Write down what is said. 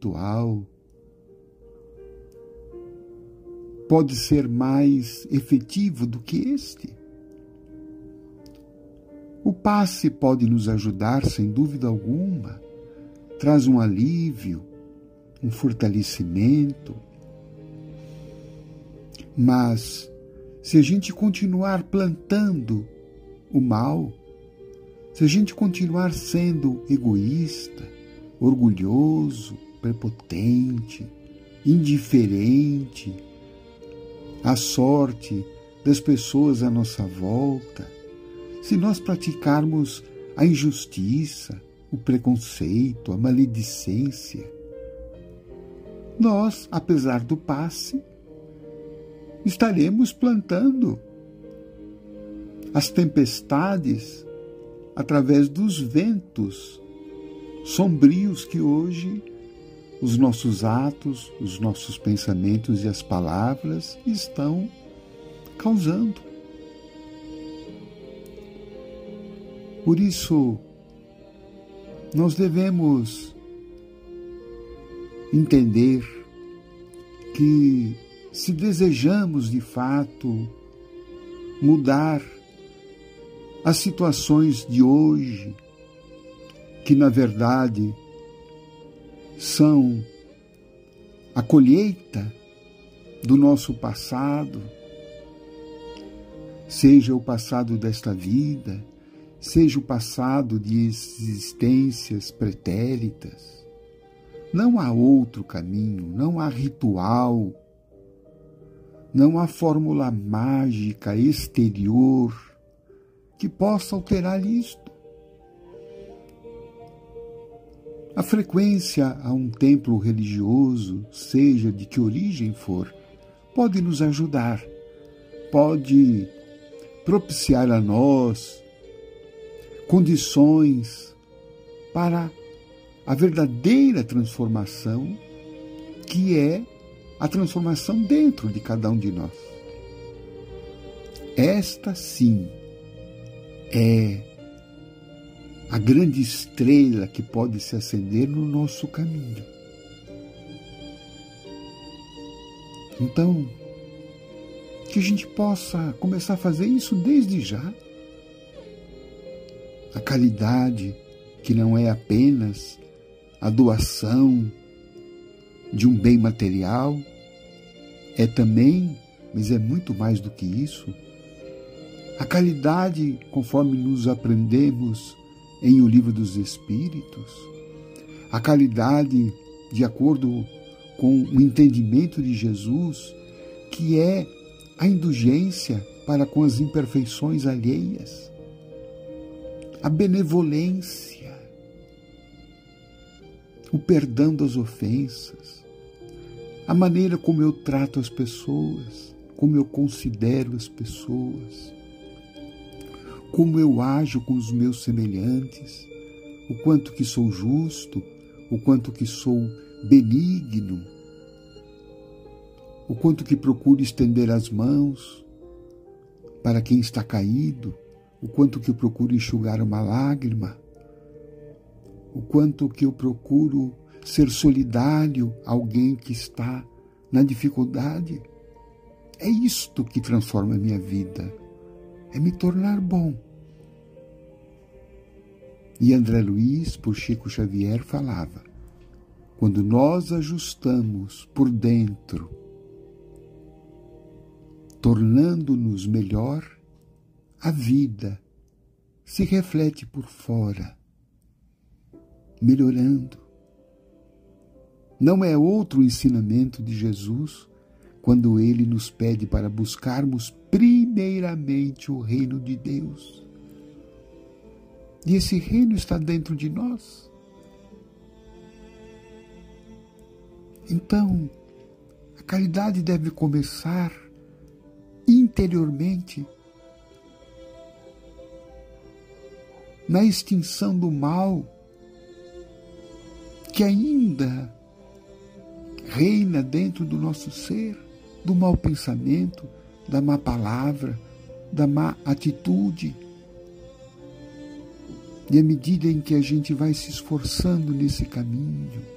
espiritual pode ser mais efetivo do que este? O passe pode nos ajudar, sem dúvida alguma, traz um alívio, um fortalecimento, mas se a gente continuar plantando o mal, se a gente continuar sendo egoísta, orgulhoso, prepotente, indiferente à sorte das pessoas à nossa volta, se nós praticarmos a injustiça, o preconceito, a maledicência, nós, apesar do passe, estaremos plantando as tempestades através dos ventos sombrios que hoje os nossos atos, os nossos pensamentos e as palavras estão causando. Por isso, nós devemos entender que, se desejamos de fato mudar as situações de hoje, que na verdade são a colheita do nosso passado, seja o passado desta vida, seja o passado de existências pretéritas, não há outro caminho, não há ritual, não há fórmula mágica exterior que possa alterar isto. A frequência a um templo religioso, seja de que origem for, pode nos ajudar, pode propiciar a nós condições para a verdadeira transformação, que é a transformação dentro de cada um de nós. Esta, sim, é a grande estrela que pode se acender no nosso caminho. Então, que a gente possa começar a fazer isso desde já. A caridade, que não é apenas a doação de um bem material, é também, mas é muito mais do que isso. A caridade, conforme nos aprendemos em O Livro dos Espíritos, a caridade, de acordo com o entendimento de Jesus, que é a indulgência para com as imperfeições alheias, a benevolência, o perdão das ofensas, a maneira como eu trato as pessoas, como eu considero as pessoas, como eu ajo com os meus semelhantes, o quanto que sou justo, o quanto que sou benigno, o quanto que procuro estender as mãos para quem está caído, o quanto que eu procuro enxugar uma lágrima, o quanto que eu procuro ser solidário a alguém que está na dificuldade. É isto que transforma a minha vida, é me tornar bom. E André Luiz, por Chico Xavier, falava: quando nós ajustamos por dentro, tornando-nos melhor, a vida se reflete por fora, melhorando. Não é outro ensinamento de Jesus quando ele nos pede para buscarmos primeiramente o reino de Deus. E esse reino está dentro de nós. Então, a caridade deve começar interiormente, na extinção do mal que ainda reina dentro do nosso ser, do mau pensamento, da má palavra, da má atitude. E à medida em que a gente vai se esforçando nesse caminho,